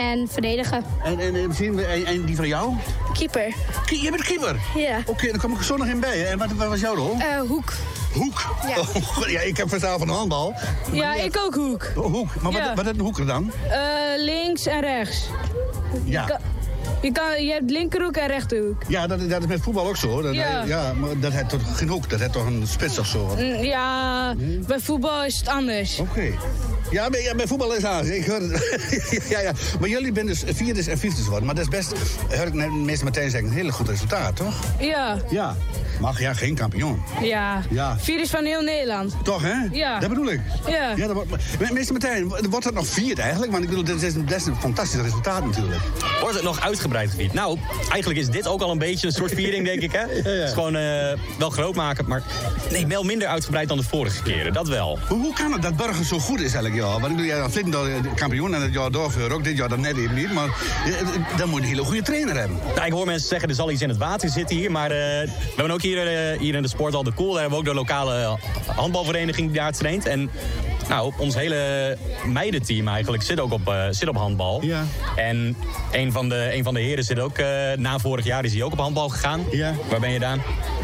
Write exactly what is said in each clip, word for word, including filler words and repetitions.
En verdedigen. En, en, en, misschien- en, en die van jou? Keeper. Ki- Je bent keeper? Ja. Oké, okay, dan kom ik zo nog in bij. Hè. En wat, wat was jouw rol? Uh, hoek. Hoek? Ja. Oh, ja, ik heb verstaan van de handbal. Ja, ik ook hoek. Oh, hoek. Maar wat, Ja. wat is een hoeker dan? Uh, links en rechts. Ja. Je, kan, je, kan, je hebt linkerhoek en rechterhoek. Ja, dat, dat is met voetbal ook zo. Dat, Ja. ja, maar dat heeft toch geen hoek? Dat heeft toch een spits of zo? Mm, Ja, bij voetbal is het anders. Oké. Okay. Ja, bij, ja, bij voetbal is aan. Ik hoor het. ja, ja. Maar jullie zijn dus vierde en vijfde geworden. Maar dat is best, hoor ik net meester Martijn zeggen, een hele goed resultaat, toch? Ja. Ja. Mag ja, geen kampioen. Ja. Ja. Vier is van heel Nederland. Toch, hè? Ja. Dat bedoel ik. Ja. Ja, dat wordt, maar, meester Martijn, wordt dat nog vierd eigenlijk? Want ik bedoel, dit is een best een fantastisch resultaat natuurlijk. Wordt het nog uitgebreid gevierd? Nou, eigenlijk is dit ook al een beetje een soort viering, denk ik, hè? Ja, ja. Het is gewoon uh, wel groot maken, maar nee, wel minder uitgebreid dan de vorige keren. Dat wel. Hoe, hoe kan het dat Burger zo goed is eigenlijk? Ja, want ik bedoel, ja, dan flink door kampioen en het jaar daarvoor ook. Dit jaar dan net even niet, maar dan moet je een hele goede trainer hebben. Nou, ik hoor mensen zeggen, er zal iets in het water zitten hier, maar uh, we hebben ook hier, uh, hier in de sporthal De Koel, daar hebben we ook de lokale handbalvereniging die daar traint. En nou, ons hele meidenteam eigenlijk zit ook op, uh, zit op handbal. Ja. En een van de, een van de heren zit ook, uh, na vorig jaar is hij ook op handbal gegaan. Ja. Waar ben je, Daan?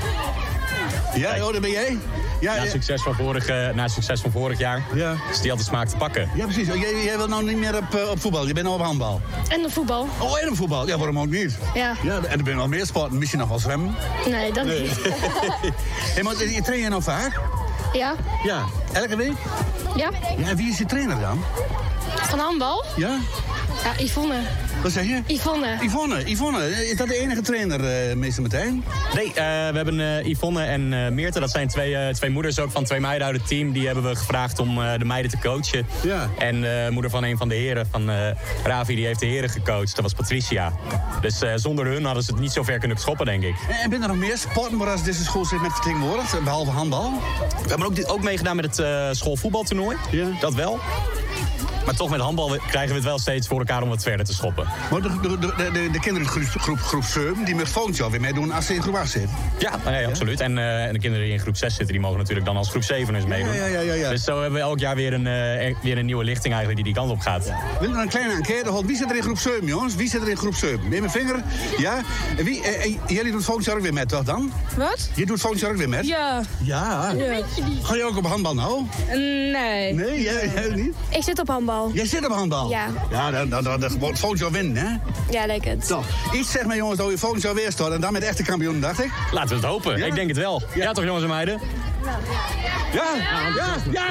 Ja, oh, daar ben jij? Ja, na, ja. succes van vorig, uh, na succes van vorig jaar Ja. is die altijd smaak te pakken. Ja, precies. Jij, jij wil nou niet meer op, uh, op voetbal, je bent nou op handbal. En de voetbal. Oh, en op voetbal? Ja, waarom ook niet? Ja. Ja, en er ben nog meer sporten, misschien nog wel zwemmen. Nee, dat niet. Hey, maar je train je nou vaak? Ja. Ja. Elke week? Ja. Ja, en wie is je trainer dan? Van handbal? Ja? Ja, Yvonne. Wat zeg je? Yvonne. Yvonne, Yvonne, is dat de enige trainer, uh, meester Martijn? Nee, uh, we hebben uh, Yvonne en uh, Meerte. Dat zijn twee, uh, twee moeders ook van twee meiden uit het team. Die hebben we gevraagd om uh, de meiden te coachen. Ja. En de uh, moeder van een van de heren, van uh, Ravi, die heeft de heren gecoacht. Dat was Patricia. Dus uh, zonder hun hadden ze het niet zo ver kunnen schoppen, denk ik. En, en ben er nog meer sporten waar als deze school zit met vertegenwoordigd, behalve handbal? We hebben ook, dit, ook meegedaan met het uh, schoolvoetbaltoernooi. Ja. Dat wel. Maar toch met handbal krijgen we het wel steeds voor elkaar om wat verder te schoppen. Maar de, de, de, de, de kinderen in groep, groep, groep zeven, die met volgend jaar weer meedoen als ze in groep acht zitten. Ja, nee, ja? absoluut. En, uh, en de kinderen die in groep zes zitten, die mogen natuurlijk dan als groep zeveners meedoen. Ja, ja, ja, ja. Dus zo hebben we elk jaar weer een, uh, weer een nieuwe lichting eigenlijk die die kant op gaat. Ja. Wil je een kleine enquête houden? Wie zit er in groep zeven, jongens? Wie zit er in groep zeven? Neem mijn vinger. Ja? En wie, eh, eh, jullie doen volgend jaar ook weer met, toch dan? Wat? Je doet volgend jaar ook weer met? Ja. Ja. Ja. Ga je ook op handbal nou? Nee. Nee, jij, jij niet? Ik zit op handbal. Jij zit op handbal? Ja. Ja, dan, dan, dan, dan volgend jaar winnen, hè? Ja, denk het. Toch. Iets zeg maar, jongens, dat je volgend jaar weer staat en dan met echte kampioen, dacht ik. Laten we het hopen. Ja? Ik denk het wel. Ja, ja toch, jongens en meiden? Ja, ja, ja.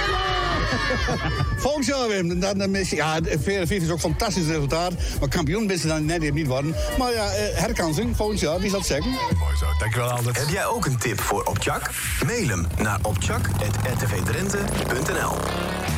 Volgend jaar, Wim. Dan, dan mis je, ja, vier en vijf is ook een fantastisch resultaat. Maar kampioen ben ze dan net even niet worden. Maar ja, herkansing, volgend jaar, wie zal het zeggen? Mooi zo, dankjewel Albert. Heb jij ook een tip voor Opchak? Mail hem naar opchak apenstaartje r t v drenthe punt n l.